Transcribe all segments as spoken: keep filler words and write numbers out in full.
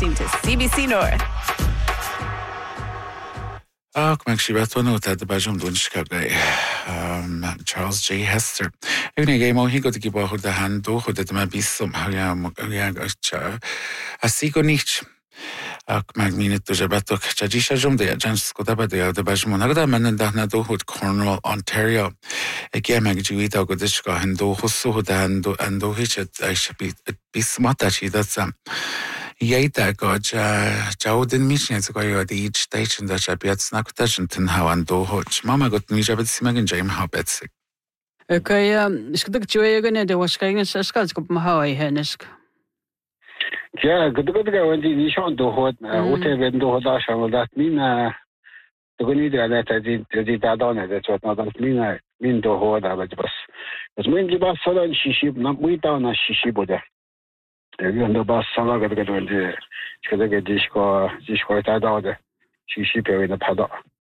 listening to C B C North. Ach, meg si betvanú tá a bajum dunska gai Charles J. Hester. Ugni gai mo higo digi bo chud a handó chud a ma bísum halia a sigo nicht. Ach, meg minit do jabatok chadisha jum de jans skota de a bajum nagda man da na do chud Cornwall, Ontario. Ege meg juita go diska handó hosu chud handó andó hichet a bismata chi datsam. Ieta god Jawdin Mishnets go yo the each station that I bet snack tashin how and do hoch. Mama got me jabet simagin jam habets. Okay, skdik joyegane de was kegen skats go mahai hennesk. Ja, good good go when the nishon do hot, ote ben do hot asham that mean to go need that I did the dadon that's what not mean mean do hot but bas. As mean the bas salan shishib not we down a shishiboda. Егондо бас салага дэгэнди чэдэг дишко дишко тадаад шишипэ на пада.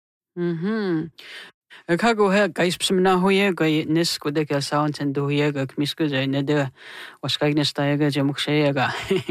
Мм. Экаго хэ гайспсмна хуе гай нис кодэг саунтен до хуега кмиско зайнэдэ васкагнестаяга жамхшэяга.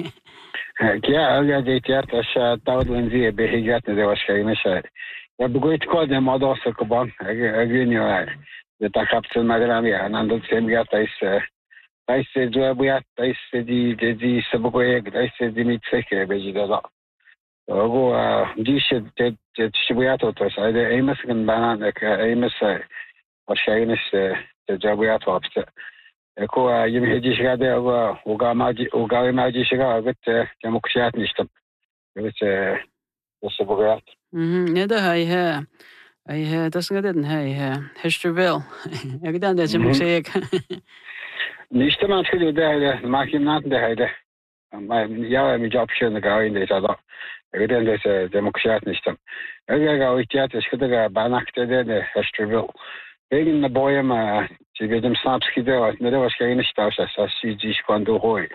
Кя ага дэйтят аша таудвэнзи бэхигат нэ васкагнэша. Я бгойт кодэ мадоса кобан агэнья. Дэ такапсэн маграми анандо сэмгатайс I said, we had, I said, the, the, Sabuqueg, I said, the meat secre, Begida. Oh, uh, this should, that, that, Shibuyato, I, the Amos and Banana, Amos, or Shagness, the Jabuyato, Echo, you may just got there, Ugamaji, Ugamaji, Shiga, with Jamukshat Nishtam. It was the Sabuquet. Hm, neither I hear. I hear, doesn't get it, hey, Hesterville. I done that, Jamuksek. Nicht einmal für die Delle, mach ihm nach der Heide. Mein ja, mit Job schön da in der Sada. Wir denn das Demokrat nicht. Er ga ich ja das gerade Banakte der Hesterville. Wegen der Boyem, sie wird im Snapski da, ne da was keine Staus, das sie sich quando hoi.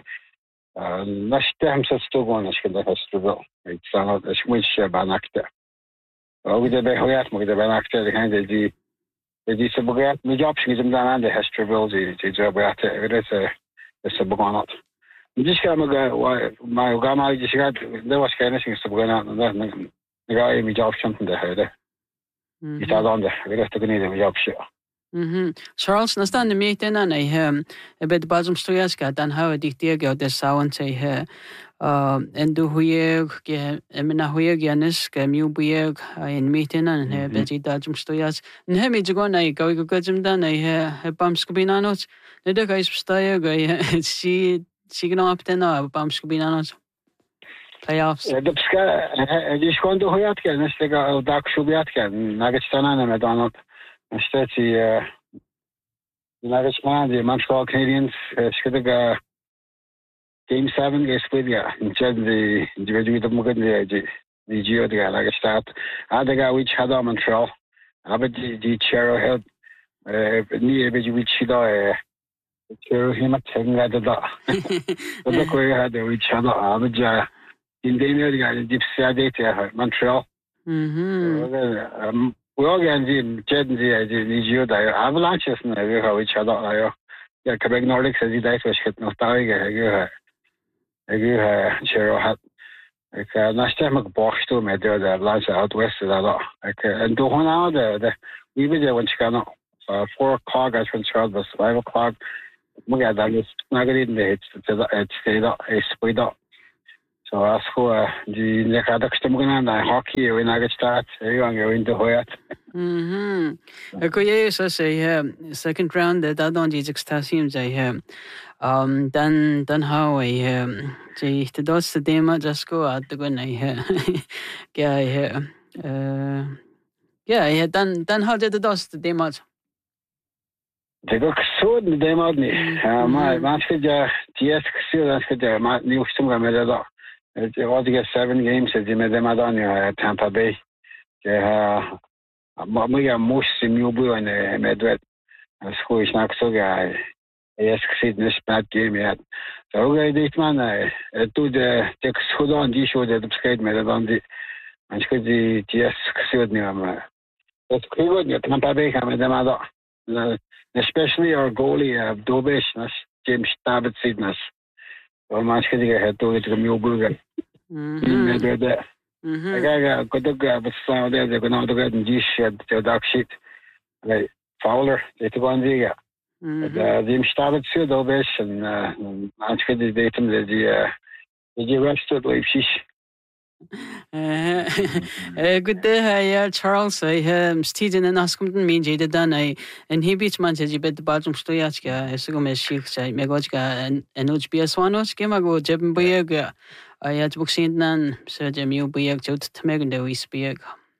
Na stem sa stogon ich da Hesterville. Ich sage, das muss ja Banakte. Aber der bei hoyat mit der Banakte, die kann die Die Sabugat, my job is in the Hesterville, the Jabuat, it is a Sabuganot. Just come my Gama, just got there was anything Sabuganot, and the guy, my job something the head. It's all on the rest of the need of job show. Mhm. Charles, nastaan de meeting aan hij bij de bazum stoyaska dan hou ik die tegen de sound hij en do hoe je emina hoe je anes ke miubieg in meeting aan hij bij die bazum stoyas en hij met gewoon hij gou ik gojum dan hij hij bams kubinanos ne de guys stoya guy si signal up ten bams kubinanos playoffs. De pska die gewoon do hoe het kan is tegen dak shubiat kan nagestaan aan met dan Instead, the United States, the Montreal Canadiens, should have Game Seven against Lydia. Instead, the individual the the the Geo the United States. I think I which had Montreal. I bet the the Chero had near the which he died. Chero him at ten at the da. But the way had the which had I bet in the area the deep sea data Montreal. Mhm. We all get in Jeddi, the Geo, the avalanches, and how each other. Yeah, Quebec Nordics, as he died, was hit nostalgic. I give her Chero hat. Like, Nashtamac box to me, the avalanche out west of that. Like, and do one hour, the we were there when she got four o'clock, I when Charles was five o'clock. We got that, it's not in the hits, it's stayed up, it's split up. So as for the nekadakstumugan na hockey when I get start, everyone go into hoyat. Mhm. Ako ye sa say second round that don't these extasiums I have. Um then then how I the the dots the demo just go out the gun I have. Yeah, yeah. Uh yeah, yeah, then then how did the dots the demo? They go so the demo ni. My match for the T S so that's the my new stumga medal. It was to get seven games at the Medemadonia, Tampa Bay. Yeah, we are most immobile in the Medwed. A school is not so guy. Yes, this bad game yet. So, I did man, I do the text hold on, the show that skate Medon the and could the T S sued me. That's cool. You Tampa Bay, Medemado. Especially our goalie, Dobish, James Stabbat Sidness. Or much getting ahead to it to the Mule Burger. in the Aga Kodoga, but sound there, they're going to get in G shed to dark sheet. Like Fowler, it's one year. The started Sudovish and Anchid the datum, the the rested like she's. Good day, Charles. I am Stephen and Ascomton mean Jada Dana, and he beats man says you bet the bottom Stoyachka, Sugomes Shik, Megochka, and Uch B S one, Skimago, Jeb Boyaga. I had book seen none, Sir Jemu Boyag to Megan de Wispieg.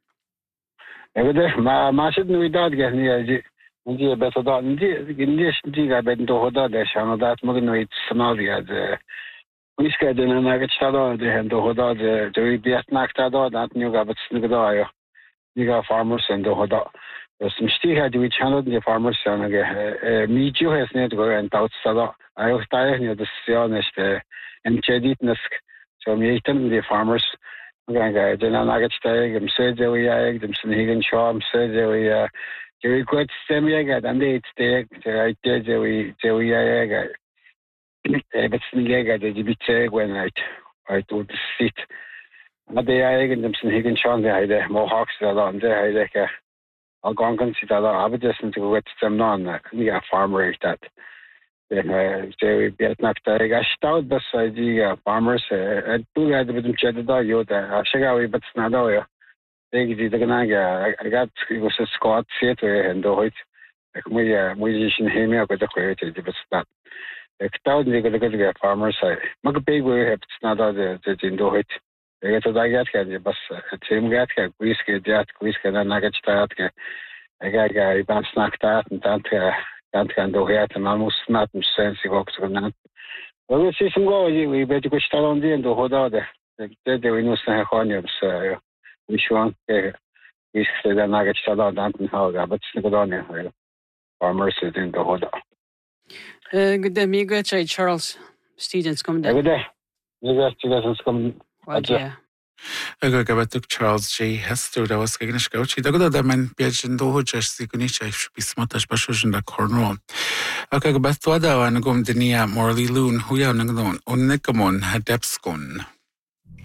My master knew that get near the better than this Giga bed to Hoda, the Shano that Moganoid Somalia, the Whisker and Nugget Shadow, the hand to Hoda, the Joey Biat Naktado, that new Gabbets Nugado, Niga farmers and the Hoda. Some still had which handled the farmers and again. Me too has net go and out Sada. I was tired near the Sionist and Cheditnesk. So me eaten the farmers. Okay, then I get stag, I'm said that we egg, them Snegan Shaw, I'm said that we uh Jerry quite semi egg and they stag, I did that we that we egg. But Snega did be tag when I I told the seat. But they egg and them Snegan Shaw, they had Mohawks on there, like a Algonquin sit out of Abedison to go with them on the farmer that. They be not I stout bus idea farmers and two guys with them chatted out you that Shagawi but Snadoya. They did the Ganaga. I got it was a squad theatre and do it. Like we uh musician him with the created but not. Like stout they got the farmers I make big we have not the the do it. They get to that get bus same get whiskey that whiskey and nugget start. I got a band snack that and that Can't do it, and almost not sense of Oxford. Well, we see some go, we better go start on the end of Hoda. They we know some Honiums, which one is the nugget shadow down in Hoga, but Snigodonia, farmers in the Hoda. Good day, me, good Charles. Students come down. Good day. You guys, students come. Yeah. Aga gabatuk Charles J. Hester da was gegen Scouchi. Da goda da man biajen do just si kunicha bismatash bashujin da Cornwall. Aga gabatwa da wan gom denia Morley Loon huya nangdon on nekamon hadepskon.